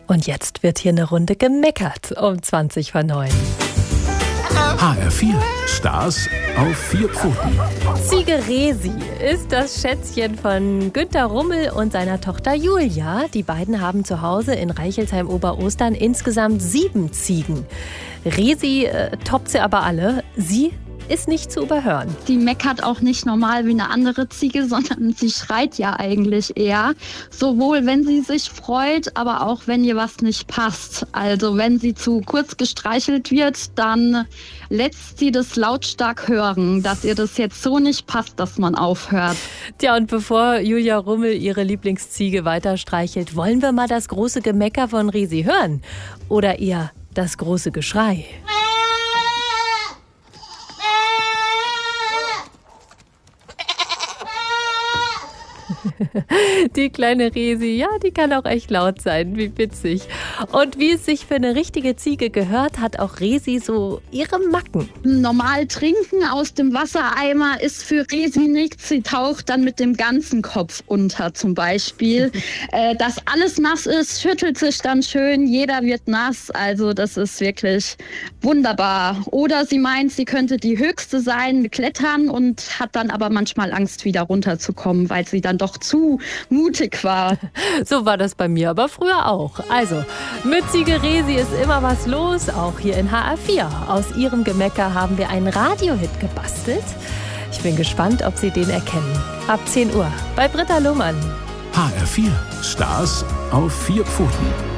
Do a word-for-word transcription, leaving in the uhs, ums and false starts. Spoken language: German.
Und jetzt wird hier eine Runde gemeckert um zwanzig vor neun. H R vier. Stars auf vier Pfoten. Ziege Resi ist das Schätzchen von Günter Rummel und seiner Tochter Julia. Die beiden haben zu Hause in Reichelsheim-Oberostern insgesamt sieben Ziegen. Resi äh, toppt sie aber alle. Sie ist nicht zu überhören. Die meckert auch nicht normal wie eine andere Ziege, sondern sie schreit ja eigentlich eher. Sowohl wenn sie sich freut, aber auch wenn ihr was nicht passt. Also wenn sie zu kurz gestreichelt wird, dann lässt sie das lautstark hören, dass ihr das jetzt so nicht passt, dass man aufhört. Tja, und bevor Julia Rummel ihre Lieblingsziege weiter streichelt, wollen wir mal das große Gemecker von Resi hören. Oder eher das große Geschrei. Die kleine Resi, ja, die kann auch echt laut sein, wie witzig. Und wie es sich für eine richtige Ziege gehört, hat auch Resi so ihre Macken. Normal trinken aus dem Wassereimer ist für Resi nichts. Sie taucht dann mit dem ganzen Kopf unter zum Beispiel. äh, dass alles nass ist, schüttelt sich dann schön, jeder wird nass. Also das ist wirklich wunderbar. Oder sie meint, sie könnte die Höchste sein, klettern und hat dann aber manchmal Angst, wieder runterzukommen, weil sie dann doch zu mutig war. So war das bei mir, aber früher auch. Also, mit Ziege Resi ist immer was los, auch hier in H R vier. Aus ihrem Gemecker haben wir einen Radiohit gebastelt. Ich bin gespannt, ob Sie den erkennen. Ab zehn Uhr bei Britta Lohmann. H R vier. Stars auf vier Pfoten.